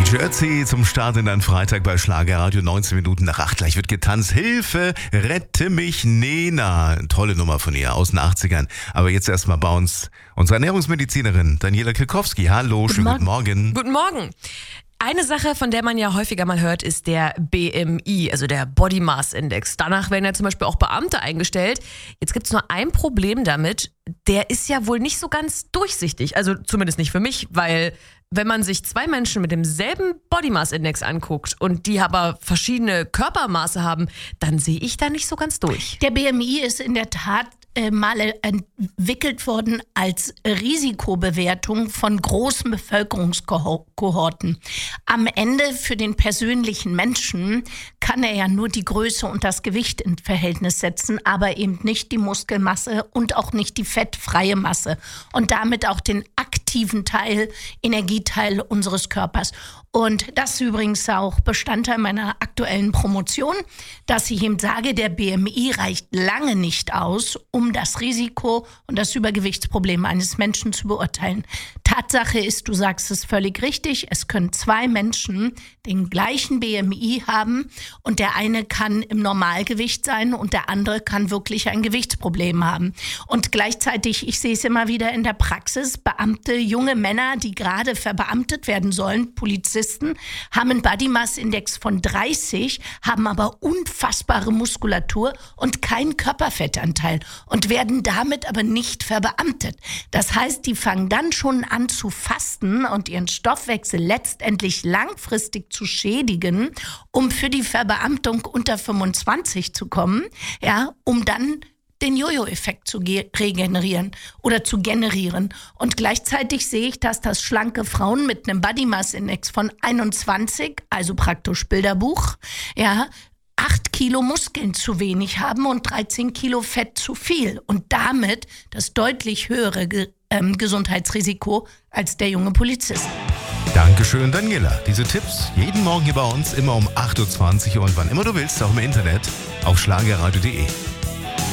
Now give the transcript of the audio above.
Die Jersey zum Start in einen Freitag bei Schlagerradio, 19 Minuten nach 8. Gleich wird getanzt. Hilfe, rette mich, Nena. Tolle Nummer von ihr aus den 80ern. Aber jetzt erstmal bei uns unsere Ernährungsmedizinerin Daniela Kilkowski. Hallo, schönen guten Morgen. Guten Morgen. Eine Sache, von der man ja häufiger mal hört, ist der BMI, also der Body Mass Index. Danach werden ja zum Beispiel auch Beamte eingestellt. Jetzt gibt es nur ein Problem damit. Der ist ja wohl nicht so ganz durchsichtig. Also zumindest nicht für mich, weil wenn man sich zwei Menschen mit demselben Body Mass Index anguckt und die aber verschiedene Körpermaße haben, dann sehe ich da nicht so ganz durch. Der BMI ist in der Tat mal entwickelt worden als Risikobewertung von großen Bevölkerungskohorten. Am Ende für den persönlichen Menschen kann er ja nur die Größe und das Gewicht in Verhältnis setzen, aber eben nicht die Muskelmasse und auch nicht die fettfreie Masse und damit auch den aktiven Teil, Energieteil unseres Körpers. Und das ist übrigens auch Bestandteil meiner aktuellen Promotion, dass ich eben sage, der BMI reicht lange nicht aus, um das Risiko und das Übergewichtsproblem eines Menschen zu beurteilen. Tatsache ist, du sagst es völlig richtig, es können zwei Menschen den gleichen BMI haben und der eine kann im Normalgewicht sein und der andere kann wirklich ein Gewichtsproblem haben. Und gleichzeitig, ich sehe es immer wieder in der Praxis, Beamte, junge Männer, die gerade verbeamtet werden sollen, Polizisten, haben einen Body Mass Index von 30, haben aber unfassbare Muskulatur und keinen Körperfettanteil und werden damit aber nicht verbeamtet. Das heißt, die fangen dann schon an zu fasten und ihren Stoffwechsel letztendlich langfristig zu schädigen, um für die Verbeamtung unter 25 zu kommen, ja, um dann den Jojo-Effekt zu regenerieren oder zu generieren. Und gleichzeitig sehe ich, dass das schlanke Frauen mit einem Body Mass Index von 21, also praktisch Bilderbuch, ja, 8 Kilo Muskeln zu wenig haben und 13 Kilo Fett zu viel und damit das deutlich höhere Gesundheitsrisiko als der junge Polizist. Dankeschön, Daniela. Diese Tipps jeden Morgen hier bei uns, immer um 8.20 Uhr und wann immer du willst, auch im Internet auf schlagerradio.de.